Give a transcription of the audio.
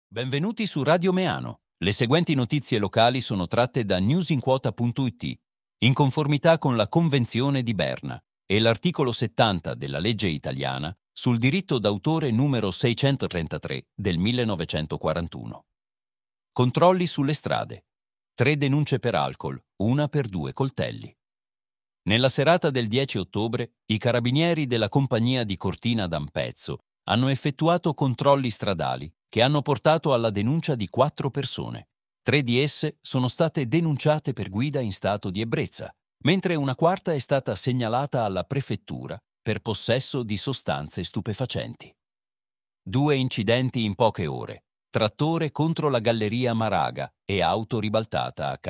Benvenuti su Radio Meano. Le seguenti notizie locali sono tratte da newsinquota.it, in conformità con la Convenzione di Berna e l'articolo 70 della legge italiana sul diritto d'autore numero 633 del 1941. Controlli sulle strade. 3 denunce per alcol, una per 2 coltelli. Nella serata del 10 ottobre, i carabinieri della compagnia di Cortina d'Ampezzo hanno effettuato controlli stradali che hanno portato alla denuncia di 4 persone. 3 di esse sono state denunciate per guida in stato di ebbrezza, mentre una quarta è stata segnalata alla prefettura per possesso di sostanze stupefacenti. 2 incidenti in poche ore. Trattore contro la galleria Maraga e auto ribaltata a